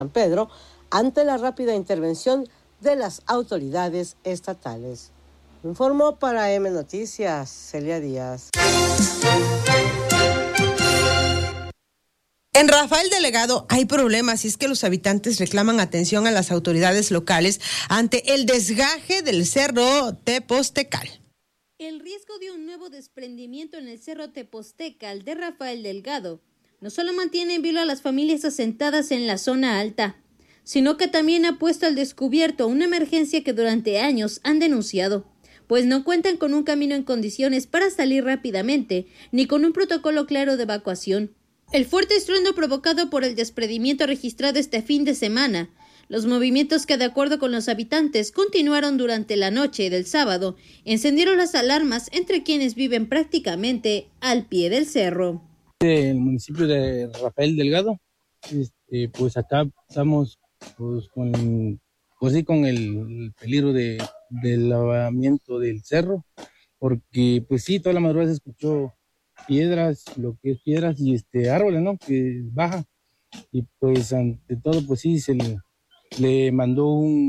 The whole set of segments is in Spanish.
San Pedro ante la rápida intervención de las autoridades estatales. Informó para M Noticias, Celia Díaz. En Rafael Delgado hay problemas y es que los habitantes reclaman atención a las autoridades locales ante el desgaje del cerro Tepostecal. El riesgo de un nuevo desprendimiento en el cerro Tepostecal de Rafael Delgado no solo mantiene en vilo a las familias asentadas en la zona alta, sino que también ha puesto al descubierto una emergencia que durante años han denunciado, pues no cuentan con un camino en condiciones para salir rápidamente, ni con un protocolo claro de evacuación. El fuerte estruendo provocado por el desprendimiento registrado este fin de semana, los movimientos que, de acuerdo con los habitantes, continuaron durante la noche del sábado, encendieron las alarmas entre quienes viven prácticamente al pie del cerro. El municipio de Rafael Delgado, pues acá estamos pues con el peligro del lavamiento del cerro, porque pues sí, toda la madrugada se escuchó piedras, lo que es piedras y árboles, ¿no? Que baja, y pues ante todo pues sí se le mandó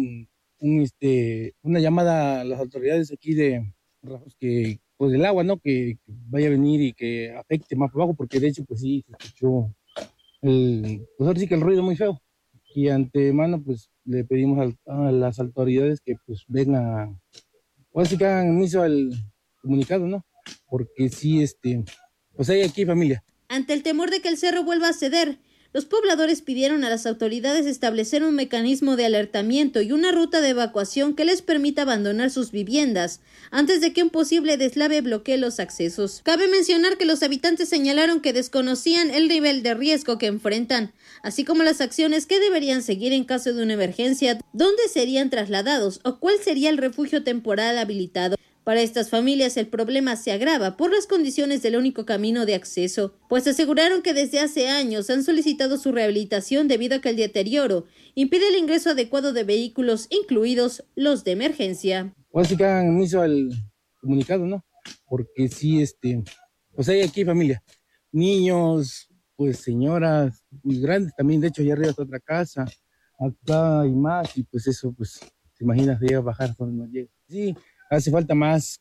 una llamada a las autoridades aquí de que pues del agua, ¿no? Que vaya a venir y que afecte más por abajo, porque de hecho pues sí se escuchó pues ahora sí que el ruido muy feo, y antemano pues le pedimos a las autoridades que pues vengan, o así que hagan inicio al comunicado, ¿no? Porque sí pues hay aquí familia. Ante el temor de que el cerro vuelva a ceder, los pobladores pidieron a las autoridades establecer un mecanismo de alertamiento y una ruta de evacuación que les permita abandonar sus viviendas antes de que un posible deslave bloquee los accesos. Cabe mencionar que los habitantes señalaron que desconocían el nivel de riesgo que enfrentan, así como las acciones que deberían seguir en caso de una emergencia, dónde serían trasladados o cuál sería el refugio temporal habilitado. Para estas familias el problema se agrava por las condiciones del único camino de acceso, pues aseguraron que desde hace años han solicitado su rehabilitación debido a que el deterioro impide el ingreso adecuado de vehículos, incluidos los de emergencia. Así que hagan inicio al comunicado, ¿no? Porque sí, pues hay aquí familia, niños, pues señoras muy grandes también, de hecho allá arriba está otra casa, acá hay más, y pues eso, pues, te imaginas, llega a bajar donde no llega. Sí, hace falta más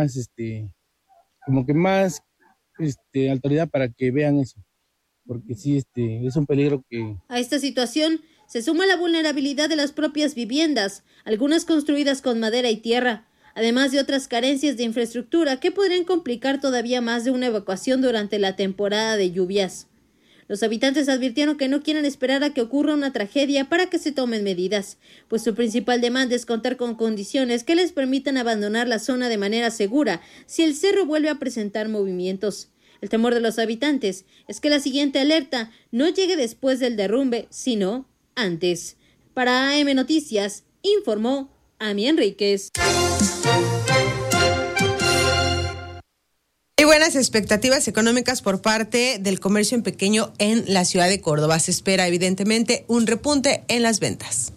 autoridad para que vean eso, porque sí, es un peligro que... A esta situación se suma la vulnerabilidad de las propias viviendas, algunas construidas con madera y tierra, además de otras carencias de infraestructura que podrían complicar todavía más de una evacuación durante la temporada de lluvias. Los habitantes advirtieron que no quieren esperar a que ocurra una tragedia para que se tomen medidas, pues su principal demanda es contar con condiciones que les permitan abandonar la zona de manera segura si el cerro vuelve a presentar movimientos. El temor de los habitantes es que la siguiente alerta no llegue después del derrumbe, sino antes. Para AM Noticias, informó Ami Enríquez. Hay buenas expectativas económicas por parte del comercio en pequeño en la ciudad de Córdoba. Se espera evidentemente un repunte en las ventas.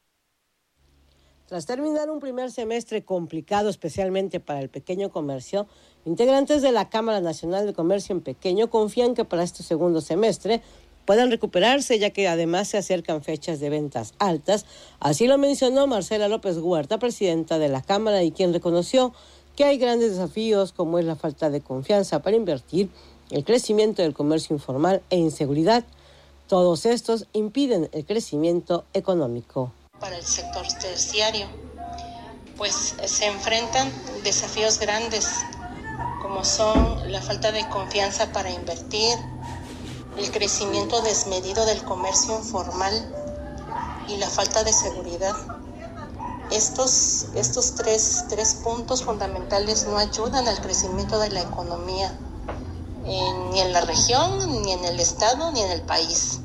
Tras terminar un primer semestre complicado, especialmente para el pequeño comercio, integrantes de la Cámara Nacional de Comercio en Pequeño confían que para este segundo semestre puedan recuperarse, ya que además se acercan fechas de ventas altas. Así lo mencionó Marcela López Huerta, presidenta de la Cámara, y quien reconoció que hay grandes desafíos como es la falta de confianza para invertir, el crecimiento del comercio informal e inseguridad. Todos estos impiden el crecimiento económico. Para el sector terciario, pues se enfrentan desafíos grandes como son la falta de confianza para invertir, el crecimiento desmedido del comercio informal y la falta de seguridad. Estos tres puntos fundamentales no ayudan al crecimiento de la economía, ni en la región, ni en el estado, ni en el país.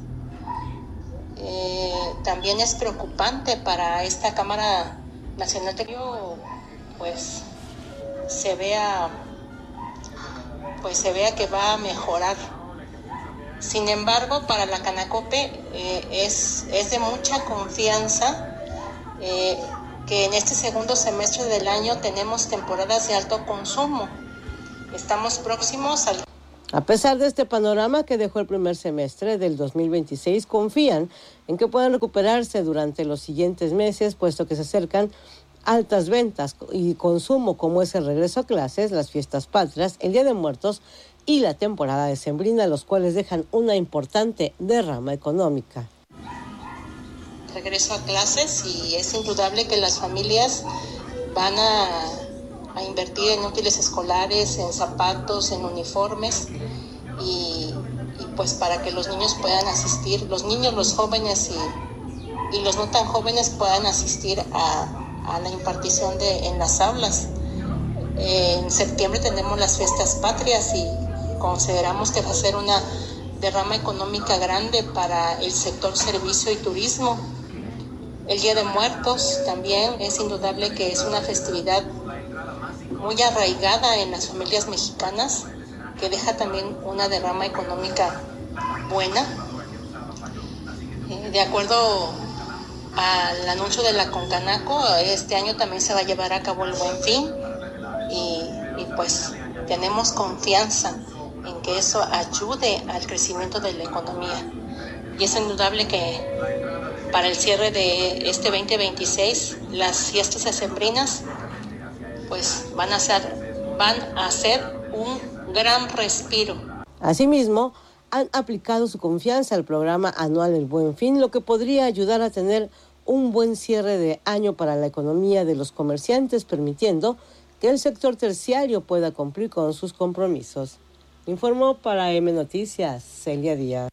También es preocupante para esta Cámara Nacional de pues se vea que va a mejorar. Sin embargo, para la Canacope es de mucha confianza que en este segundo semestre del año tenemos temporadas de alto consumo. Estamos próximos al... A pesar de este panorama que dejó el primer semestre del 2026, confían en que puedan recuperarse durante los siguientes meses, puesto que se acercan altas ventas y consumo como es el regreso a clases, las fiestas patrias, el Día de Muertos y la temporada decembrina, los cuales dejan una importante derrama económica. Regreso a clases y es indudable que las familias van a invertir en útiles escolares, en zapatos, en uniformes y pues para que los niños puedan asistir, los niños, los jóvenes y los no tan jóvenes puedan asistir a la impartición en las aulas. En septiembre tenemos las fiestas patrias y consideramos que va a ser una derrama económica grande para el sector servicio y turismo. El Día de Muertos también es indudable que es una festividad muy arraigada en las familias mexicanas, que deja también una derrama económica buena. De acuerdo al anuncio de la Concanaco, este año también se va a llevar a cabo el Buen Fin y pues tenemos confianza en que eso ayude al crecimiento de la economía. Y es indudable que para el cierre de este 2026, las fiestas decembrinas pues van a ser un gran respiro. Asimismo, han aplicado su confianza al programa anual El Buen Fin, lo que podría ayudar a tener un buen cierre de año para la economía de los comerciantes, permitiendo que el sector terciario pueda cumplir con sus compromisos. Informó para M Noticias, Celia Díaz.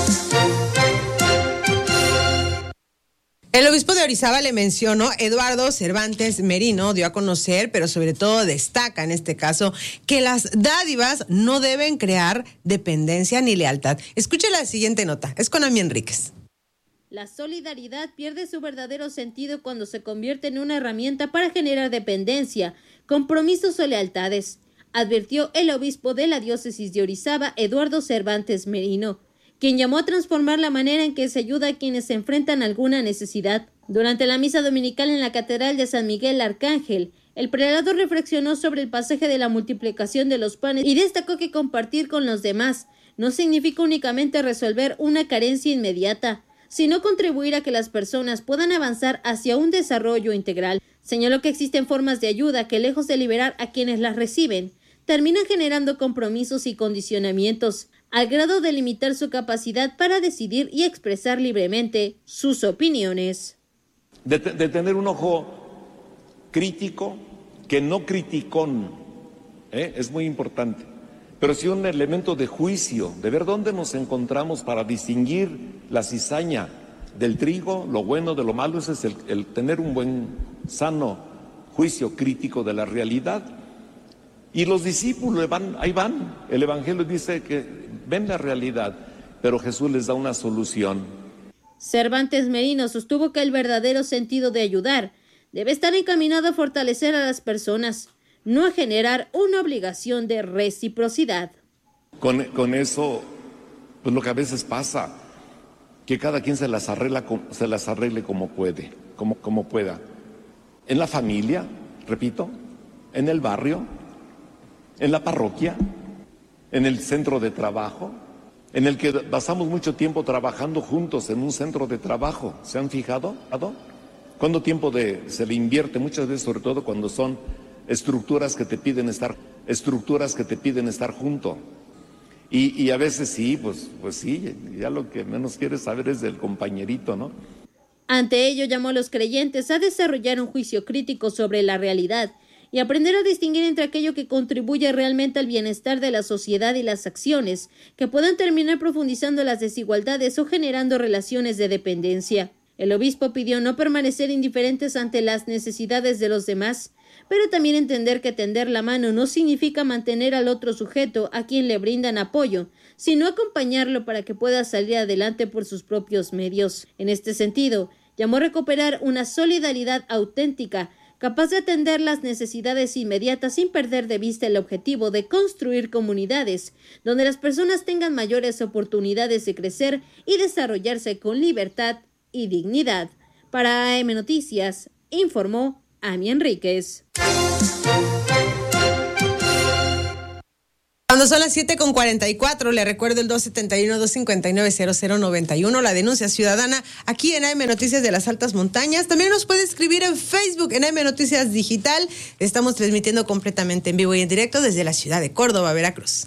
El obispo de Orizaba, le mencionó, Eduardo Cervantes Merino, dio a conocer, pero sobre todo destaca en este caso, que las dádivas no deben crear dependencia ni lealtad. Escuche la siguiente nota, es con Ami Enríquez. La solidaridad pierde su verdadero sentido cuando se convierte en una herramienta para generar dependencia, compromisos o lealtades, advirtió el obispo de la diócesis de Orizaba, Eduardo Cervantes Merino, quien llamó a transformar la manera en que se ayuda a quienes se enfrentan a alguna necesidad. Durante la misa dominical en la Catedral de San Miguel Arcángel, el prelado reflexionó sobre el pasaje de la multiplicación de los panes y destacó que compartir con los demás no significa únicamente resolver una carencia inmediata, sino contribuir a que las personas puedan avanzar hacia un desarrollo integral. Señaló que existen formas de ayuda que, lejos de liberar a quienes las reciben, terminan generando compromisos y condicionamientos, al grado de limitar su capacidad para decidir y expresar libremente sus opiniones. De tener un ojo crítico, que no criticón, es muy importante, pero sí un elemento de juicio, de ver dónde nos encontramos para distinguir la cizaña del trigo, lo bueno de lo malo. Ese es el tener un buen, sano juicio crítico de la realidad. Y los discípulos ahí van. El Evangelio dice que ven la realidad, pero Jesús les da una solución. Cervantes Merino sostuvo que el verdadero sentido de ayudar debe estar encaminado a fortalecer a las personas, no a generar una obligación de reciprocidad. Con eso, pues lo que a veces pasa, que cada quien se las arregle como puede, como pueda. En la familia, repito, en el barrio, en la parroquia, en el centro de trabajo, en el que pasamos mucho tiempo trabajando juntos en un centro de trabajo. ¿Se han fijado? ¿Cuánto tiempo se le invierte? Muchas veces, sobre todo cuando son estructuras que te piden estar junto. Y a veces sí, pues sí, ya lo que menos quieres saber es del compañerito, ¿no? Ante ello, llamó a los creyentes a desarrollar un juicio crítico sobre la realidad y aprender a distinguir entre aquello que contribuye realmente al bienestar de la sociedad y las acciones que puedan terminar profundizando las desigualdades o generando relaciones de dependencia. El obispo pidió no permanecer indiferentes ante las necesidades de los demás, pero también entender que tender la mano no significa mantener al otro sujeto a quien le brindan apoyo, sino acompañarlo para que pueda salir adelante por sus propios medios. En este sentido, llamó a recuperar una solidaridad auténtica, capaz de atender las necesidades inmediatas sin perder de vista el objetivo de construir comunidades donde las personas tengan mayores oportunidades de crecer y desarrollarse con libertad y dignidad. Para AM Noticias, informó Ami Enríquez. Cuando son las 7:44, le recuerdo el 271-259-0091, la denuncia ciudadana aquí en AM Noticias de las Altas Montañas. También nos puede escribir en Facebook, en AM Noticias Digital. Estamos transmitiendo completamente en vivo y en directo desde la ciudad de Córdoba, Veracruz.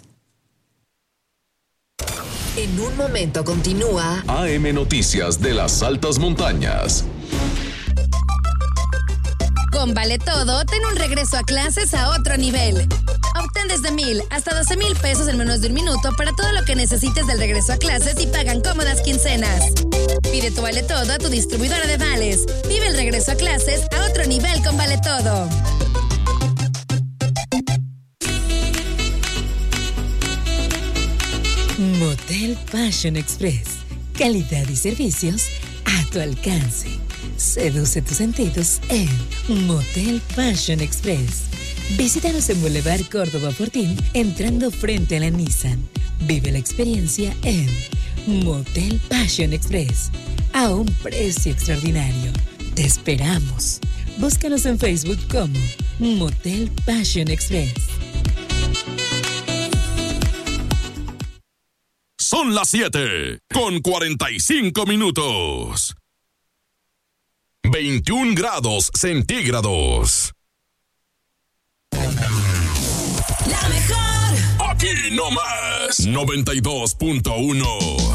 En un momento continúa AM Noticias de las Altas Montañas. Con Vale Todo, ten un regreso a clases a otro nivel. Obtén desde 1,000 hasta 12,000 pesos en menos de un minuto para todo lo que necesites del regreso a clases y pagan cómodas quincenas. Pide tu Vale Todo a tu distribuidora de vales. Vive el regreso a clases a otro nivel con Vale Todo. Motel Passion Express. Calidad y servicios a tu alcance. Seduce tus sentidos en Motel Passion Express. Visítanos en Boulevard Córdoba Fortín, entrando frente a la Nissan. Vive la experiencia en Motel Passion Express, a un precio extraordinario. Te esperamos. Búscanos en Facebook como Motel Passion Express. Son las 7:45. 21 grados centígrados. La mejor. Aquí nomás. 92.1.